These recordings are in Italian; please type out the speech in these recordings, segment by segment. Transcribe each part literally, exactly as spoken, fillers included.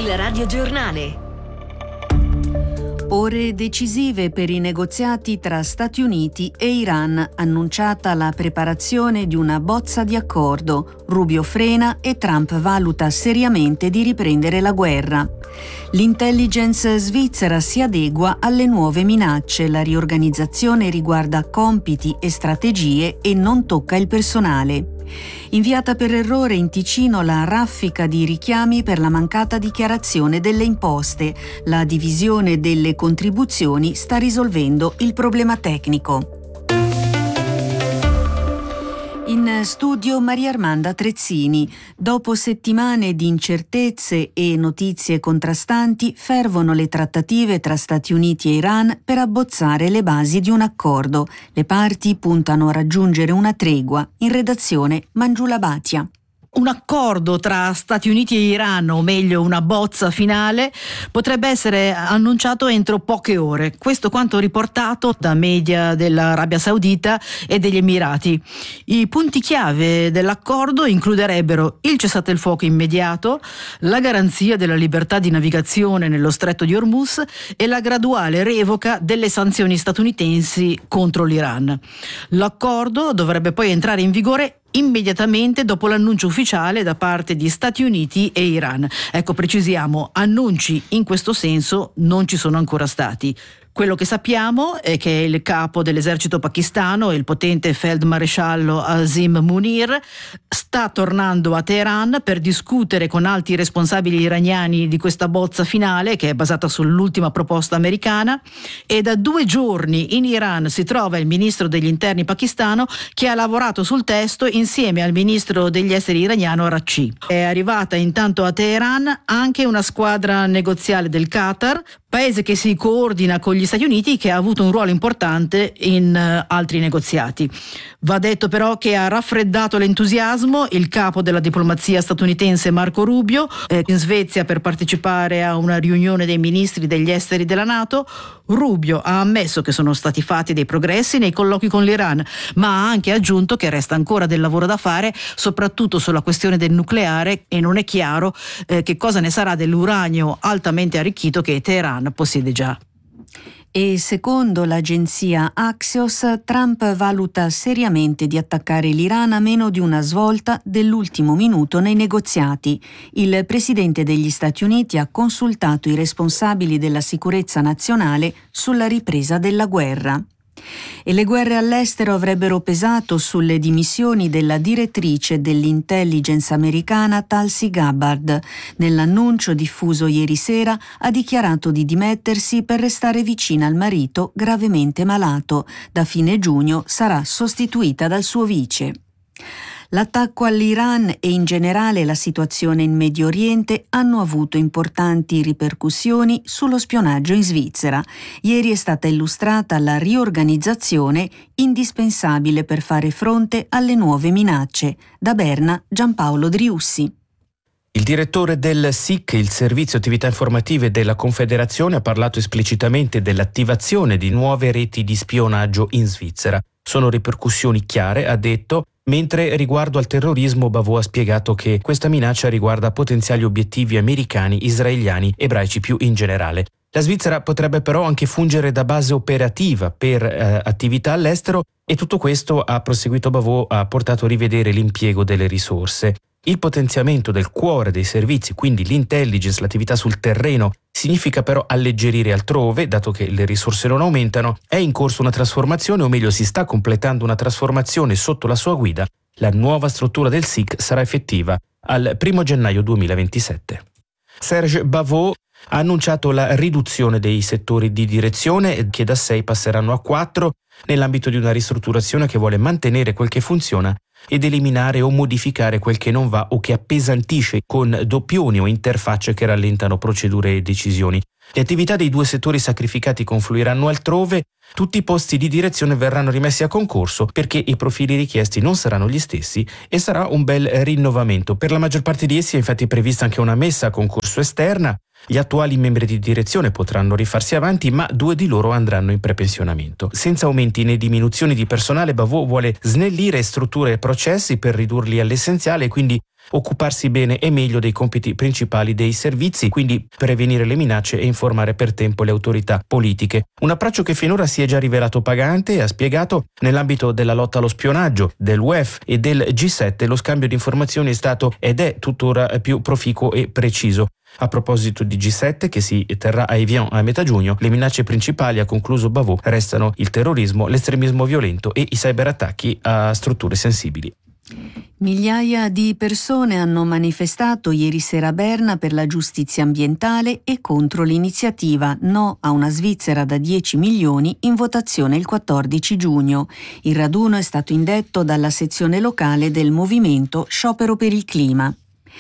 Il radiogiornale. Ore decisive per i negoziati tra Stati Uniti e Iran, annunciata la preparazione di una bozza di accordo. Rubio frena e Trump valuta seriamente di riprendere la guerra. L'intelligence svizzera si adegua alle nuove minacce, la riorganizzazione riguarda compiti e strategie e non tocca il personale. Inviata per errore in Ticino la raffica di richiami per la mancata dichiarazione delle imposte. La divisione delle contribuzioni sta risolvendo il problema tecnico. In studio Maria Armanda Trezzini. Dopo settimane di incertezze e notizie contrastanti, fervono le trattative tra Stati Uniti e Iran per abbozzare le basi di un accordo. Le parti puntano a raggiungere una tregua. In redazione Mangiula Bhatia. Un accordo tra Stati Uniti e Iran, o meglio una bozza finale, potrebbe essere annunciato entro poche ore. Questo quanto riportato da media dell'Arabia Saudita e degli Emirati. I punti chiave dell'accordo includerebbero il cessate il fuoco immediato, la garanzia della libertà di navigazione nello stretto di Hormuz e la graduale revoca delle sanzioni statunitensi contro l'Iran. L'accordo dovrebbe poi entrare in vigore immediatamente dopo l'annuncio ufficiale da parte di Stati Uniti e Iran. Ecco, precisiamo, annunci in questo senso non ci sono ancora stati. Quello che sappiamo è che il capo dell'esercito pakistano, il potente feldmaresciallo Asim Munir, sta tornando a Teheran per discutere con alti responsabili iraniani di questa bozza finale, che è basata sull'ultima proposta americana, e da due giorni in Iran si trova il ministro degli interni pakistano, che ha lavorato sul testo insieme al ministro degli esteri iraniano Araghchi. È arrivata intanto a Teheran anche una squadra negoziale del Qatar, paese che si coordina con gli Stati Uniti, che ha avuto un ruolo importante in uh, altri negoziati. Va detto però che ha raffreddato l'entusiasmo il capo della diplomazia statunitense Marco Rubio, eh, in Svezia per partecipare a una riunione dei ministri degli esteri della NATO. Rubio ha ammesso che sono stati fatti dei progressi nei colloqui con l'Iran, ma ha anche aggiunto che resta ancora del lavoro da fare, soprattutto sulla questione del nucleare, e non è chiaro eh, che cosa ne sarà dell'uranio altamente arricchito che Teheran possiede già. E secondo l'agenzia Axios, Trump valuta seriamente di attaccare l'Iran a meno di una svolta dell'ultimo minuto nei negoziati. Il presidente degli Stati Uniti ha consultato i responsabili della sicurezza nazionale sulla ripresa della guerra. E le guerre all'estero avrebbero pesato sulle dimissioni della direttrice dell'intelligence americana Tulsi Gabbard. Nell'annuncio diffuso ieri sera ha dichiarato di dimettersi per restare vicina al marito gravemente malato. Da fine giugno sarà sostituita dal suo vice. L'attacco all'Iran e in generale la situazione in Medio Oriente hanno avuto importanti ripercussioni sullo spionaggio in Svizzera. Ieri è stata illustrata la riorganizzazione indispensabile per fare fronte alle nuove minacce. Da Berna, Giampaolo Driussi. Il direttore del S I C, il Servizio Attività Informative della Confederazione, ha parlato esplicitamente dell'attivazione di nuove reti di spionaggio in Svizzera. Sono ripercussioni chiare, ha detto, mentre riguardo al terrorismo Bavot ha spiegato che questa minaccia riguarda potenziali obiettivi americani, israeliani, ebraici più in generale. La Svizzera potrebbe però anche fungere da base operativa per eh, attività all'estero, e tutto questo, ha proseguito Bavot, ha portato a rivedere l'impiego delle risorse. Il potenziamento del cuore dei servizi, quindi l'intelligence, l'attività sul terreno, significa però alleggerire altrove, dato che le risorse non aumentano. È in corso una trasformazione, o meglio si sta completando una trasformazione sotto la sua guida. La nuova struttura del S I C sarà effettiva al primo gennaio duemilaventisette. Serge Bavot ha annunciato la riduzione dei settori di direzione, che da sei passeranno a quattro, nell'ambito di una ristrutturazione che vuole mantenere quel che funziona ed eliminare o modificare quel che non va o che appesantisce, con doppioni o interfacce che rallentano procedure e decisioni. Le attività dei due settori sacrificati confluiranno altrove, tutti i posti di direzione verranno rimessi a concorso perché i profili richiesti non saranno gli stessi e sarà un bel rinnovamento. Per la maggior parte di essi è infatti prevista anche una messa a concorso esterna. Gli attuali membri di direzione potranno rifarsi avanti, ma due di loro andranno in prepensionamento. Senza aumenti né diminuzioni di personale, Bavot vuole snellire strutture e processi per ridurli all'essenziale e quindi occuparsi bene e meglio dei compiti principali dei servizi, quindi prevenire le minacce e informare per tempo le autorità politiche. Un approccio che finora si è già rivelato pagante e ha spiegato nell'ambito della lotta allo spionaggio, del U E F e del G sette lo scambio di informazioni è stato ed è tuttora più proficuo e preciso. A proposito di G sette, che si terrà a Evian a metà giugno, le minacce principali, ha concluso Bavot, restano il terrorismo, l'estremismo violento e i cyberattacchi a strutture sensibili. Migliaia di persone hanno manifestato ieri sera a Berna per la giustizia ambientale e contro l'iniziativa No a una Svizzera da dieci milioni in votazione il quattordici giugno. Il raduno è stato indetto dalla sezione locale del movimento Sciopero per il Clima.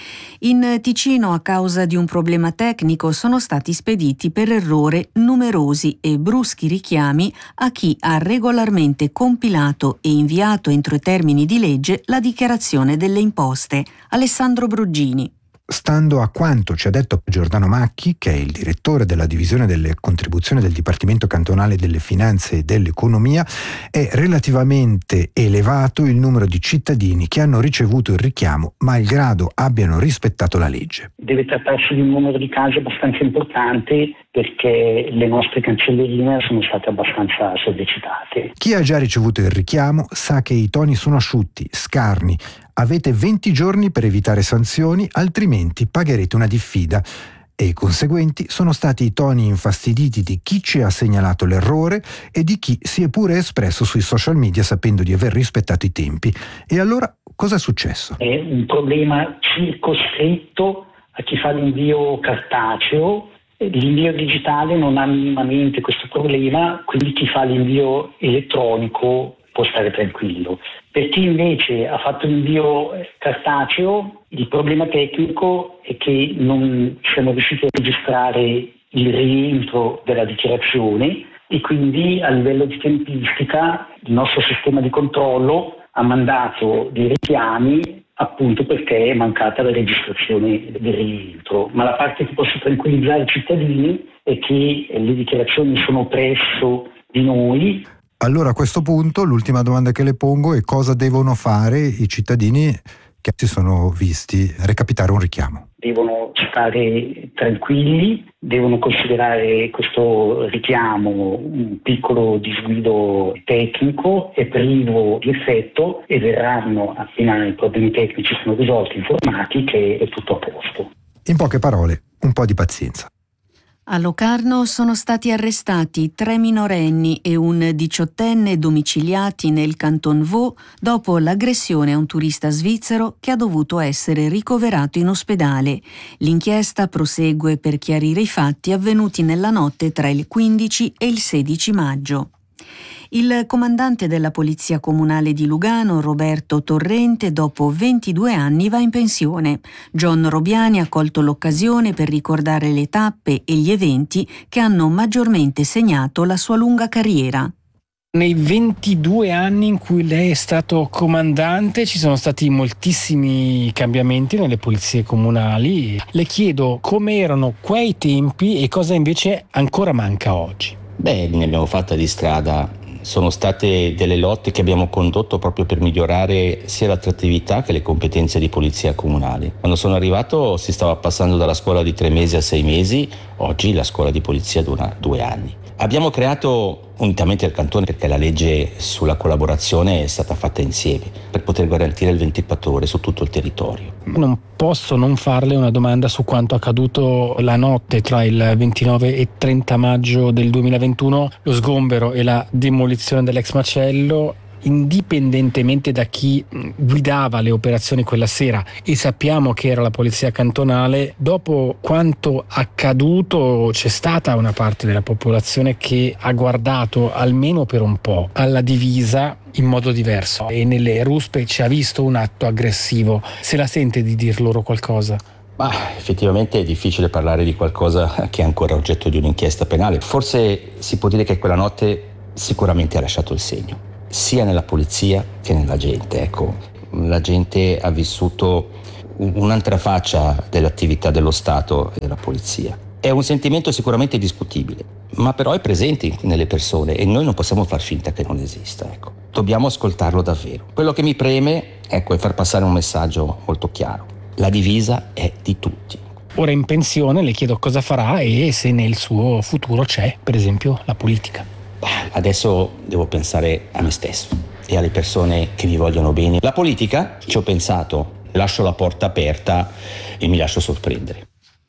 In Ticino, a causa di un problema tecnico, sono stati spediti per errore numerosi e bruschi richiami a chi ha regolarmente compilato e inviato entro i termini di legge la dichiarazione delle imposte. Alessandro Bruggini. Stando a quanto ci ha detto Giordano Macchi, che è il direttore della divisione delle contribuzioni del Dipartimento Cantonale delle Finanze e dell'Economia, è relativamente elevato il numero di cittadini che hanno ricevuto il richiamo, malgrado abbiano rispettato la legge. Deve trattarsi di un numero di casi abbastanza importante, perché le nostre cancellerine sono state abbastanza sollecitate. Chi ha già ricevuto il richiamo sa che i toni sono asciutti, scarni. Avete venti giorni per evitare sanzioni, altrimenti pagherete una diffida. E i conseguenti sono stati i toni infastiditi di chi ci ha segnalato l'errore e di chi si è pure espresso sui social media sapendo di aver rispettato i tempi. E allora cosa è successo? È un problema circoscritto a chi fa l'invio cartaceo. L'invio digitale non ha minimamente questo problema, quindi chi fa l'invio elettronico può stare tranquillo. Per chi invece ha fatto l'invio cartaceo, il problema tecnico è che non siamo riusciti a registrare il rientro della dichiarazione e quindi a livello di tempistica il nostro sistema di controllo ha mandato dei richiami appunto perché è mancata la registrazione del rientro. Ma la parte che posso tranquillizzare i cittadini è che le dichiarazioni sono presso di noi. Allora a questo punto l'ultima domanda che le pongo è: cosa devono fare i cittadini che si sono visti recapitare un richiamo? Devono stare tranquilli, devono considerare questo richiamo un piccolo disguido tecnico e privo di effetto e verranno, appena i problemi tecnici sono risolti, informati che è tutto a posto. In poche parole, un po' di pazienza. A Locarno sono stati arrestati tre minorenni e un diciottenne domiciliati nel Canton Vaud dopo l'aggressione a un turista svizzero che ha dovuto essere ricoverato in ospedale. L'inchiesta prosegue per chiarire i fatti avvenuti nella notte tra il quindici e il sedici maggio. Il comandante della Polizia Comunale di Lugano, Roberto Torrente, dopo ventidue anni va in pensione. John Robiani ha colto l'occasione per ricordare le tappe e gli eventi che hanno maggiormente segnato la sua lunga carriera. Nei ventidue anni in cui lei è stato comandante ci sono stati moltissimi cambiamenti nelle polizie comunali. Le chiedo come erano quei tempi e cosa invece ancora manca oggi. Beh, ne abbiamo fatta di strada. Sono state delle lotte che abbiamo condotto proprio per migliorare sia l'attrattività che le competenze di polizia comunale. Quando sono arrivato si stava passando dalla scuola di tre mesi a sei mesi, oggi la scuola di polizia dura due anni. Abbiamo creato unitamente al cantone, perché la legge sulla collaborazione è stata fatta insieme, per poter garantire il ventiquattro ore su tutto il territorio. Non posso non farle una domanda su quanto accaduto la notte tra il ventinove e trenta maggio del duemilaventuno, lo sgombero e la demolizione dell'ex macello. Indipendentemente da chi guidava le operazioni quella sera, e sappiamo che era la polizia cantonale, dopo quanto accaduto c'è stata una parte della popolazione che ha guardato almeno per un po' alla divisa in modo diverso e nelle ruspe ci ha visto un atto aggressivo. Se la sente di dir loro qualcosa? Ma effettivamente è difficile parlare di qualcosa che è ancora oggetto di un'inchiesta penale. Forse si può dire che quella notte sicuramente ha lasciato il segno, sia nella polizia che nella gente. Ecco, la gente ha vissuto un'altra faccia dell'attività dello Stato e della polizia. È un sentimento sicuramente discutibile, ma però è presente nelle persone e noi non possiamo far finta che non esista. Ecco, dobbiamo ascoltarlo davvero. Quello che mi preme, ecco, è far passare un messaggio molto chiaro. la divisa è di tutti. Ora in pensione le chiedo cosa farà e se nel suo futuro c'è, per esempio, la politica. Adesso devo pensare a me stesso e alle persone che mi vogliono bene. La politica, ci ho pensato, lascio la porta aperta e mi lascio sorprendere.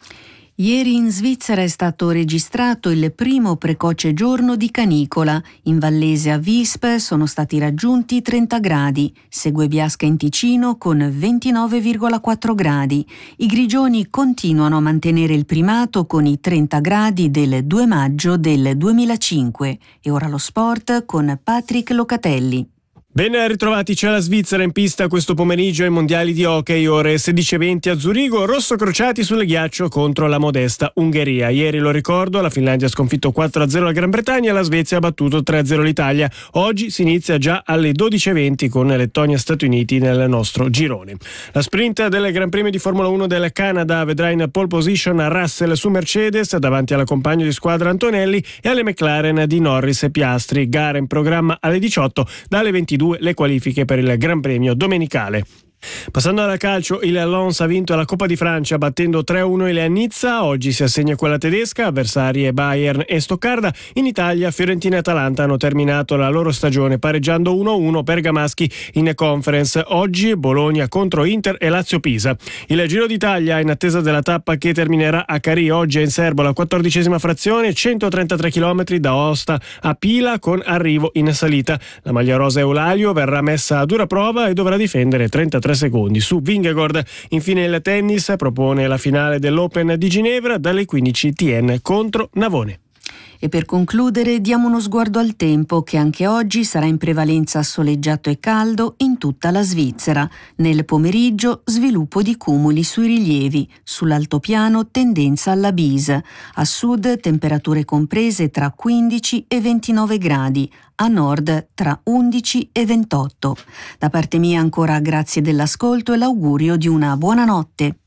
Ieri in Svizzera è stato registrato il primo precoce giorno di canicola. In Vallese a Visp sono stati raggiunti trenta gradi, segue Biasca in Ticino con ventinove virgola quattro gradi. I grigioni continuano a mantenere il primato con i trenta gradi del due maggio del duemilacinque. E ora lo sport con Patrick Locatelli. Ben ritrovatici alla Svizzera in pista questo pomeriggio ai mondiali di hockey, ore sedici e venti a Zurigo, rossocrociati sul ghiaccio contro la modesta Ungheria. Ieri, lo ricordo, la Finlandia ha sconfitto quattro a zero la Gran Bretagna e la Svezia ha battuto tre a zero l'Italia. Oggi si inizia già alle dodici e venti con Lettonia e Stati Uniti nel nostro girone. La sprint del Gran Premio di Formula uno del Canada vedrà in pole position Russell su Mercedes davanti alla compagno di squadra Antonelli e alle McLaren di Norris e Piastri. Gara in programma alle diciotto, dalle ventidue le qualifiche per il Gran Premio domenicale. Passando al calcio, il Lens ha vinto la Coppa di Francia battendo tre a uno il Nizza. Oggi si assegna quella tedesca, avversarie Bayern e Stoccarda. In Italia Fiorentina e Atalanta hanno terminato la loro stagione pareggiando uno a uno bergamaschi in Conference. Oggi Bologna contro Inter e Lazio Pisa. Il Giro d'Italia in attesa della tappa che terminerà a Carì. Oggi è in serbo la quattordicesima frazione, centotrentatré chilometri da Aosta a Pila con arrivo in salita. La maglia rosa Eulalio verrà messa a dura prova e dovrà difendere trentatré secondi su Vingegaard. Infine il tennis propone la finale dell'Open di Ginevra dalle quindici T N contro Navone. E per concludere diamo uno sguardo al tempo che anche oggi sarà in prevalenza soleggiato e caldo in tutta la Svizzera. Nel pomeriggio sviluppo di cumuli sui rilievi, sull'altopiano tendenza alla bise, a sud temperature comprese tra quindici e ventinove gradi, a nord tra undici e ventotto. Da parte mia ancora grazie dell'ascolto e l'augurio di una buona notte.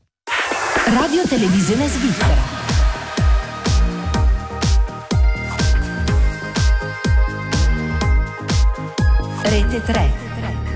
Radio Televisione Svizzera. Rete tre.